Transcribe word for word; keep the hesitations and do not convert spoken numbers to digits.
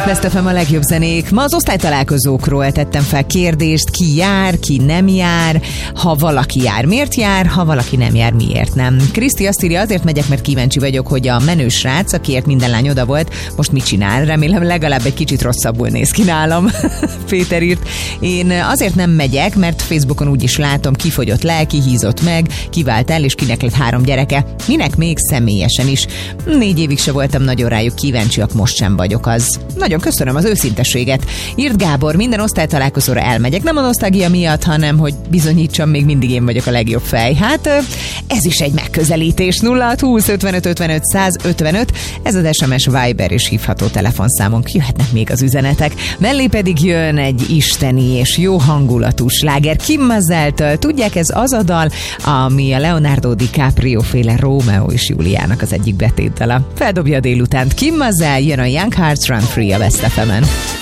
Best ef em a legjobb zenék. Ma az osztálytalálkozókról tettem fel kérdést, ki jár, ki nem jár, ha valaki jár, miért jár, ha valaki nem jár, miért nem. Kriszti azt írja, azért megyek, mert kíváncsi vagyok, hogy a menő srác, akiért minden lány oda volt, most mit csinál. Remélem legalább egy kicsit rosszabbul néz ki nálam. Péter írt, én azért nem megyek, mert Facebookon úgyis látom, kifogyott le, kihízott meg, kivált el, és kinek lett három gyereke. Minek még személyesen is. Négy évig se voltam nagyon rájuk kíváncsiak, most sem vagyok az. Nagyon köszönöm az őszintességet. Írt Gábor, minden osztálytalálkozóra elmegyek, nem a nosztalgia miatt, hanem hogy bizonyítsam, még mindig én vagyok a legjobb fej. Hát ez is egy megközelítés. nulla hat húsz ötvenöt ötvenöt száz ötvenöt, ez az es em es, Viber és hívható telefonszámunk. Jöhetnek még az üzenetek. Mellé pedig jön egy isteni és jó hangulatú sláger Kim Mazzeltől. Tudják, ez az a dal, ami a Leonardo DiCaprio féle Rómeó és Júliának az egyik betétdala. Feldobja a délutánt. Kim Mazzel, jön a Young Hearts Run Free a Best ef emen.